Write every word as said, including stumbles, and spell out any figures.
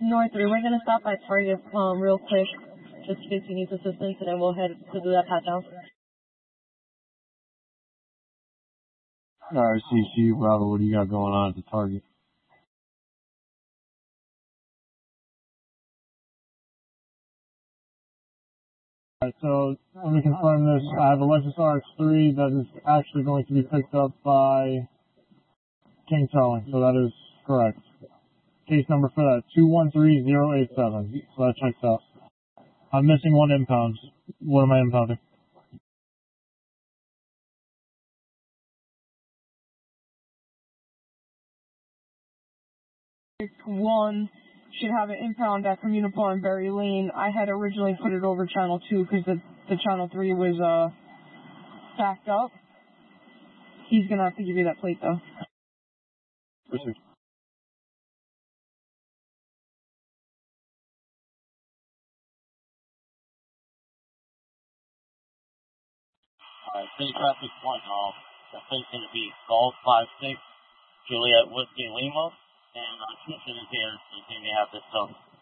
North three, we're going to stop by Target um, real quick, just in case he needs assistance, and then we'll head to do that pat down. Alright, C C, Bravo, what do you got going on at the Target? Alright, so let me confirm this. I have a Lexus R X three that is actually going to be picked up by King Towing, so that is correct. Case number for that, two one three zero eight seven. So that checks out. I'm missing one impound. What am I impounding? One should have an impound at Communipaw and Berry Lane. I had originally put it over channel two because the, the channel three was uh backed up. He's gonna have to give you that plate though. Received. Alright, city traffic one off. The plate's gonna be Golf five six Juliet Whiskey Lima, and uh, Tristan is here, so you may have this stuff.